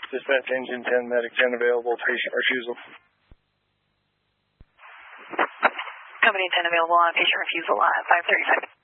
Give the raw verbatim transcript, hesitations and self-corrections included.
Dispatch engine ten, medic ten available, patient refusal. Company ten available on patient refusal at five thirty-five.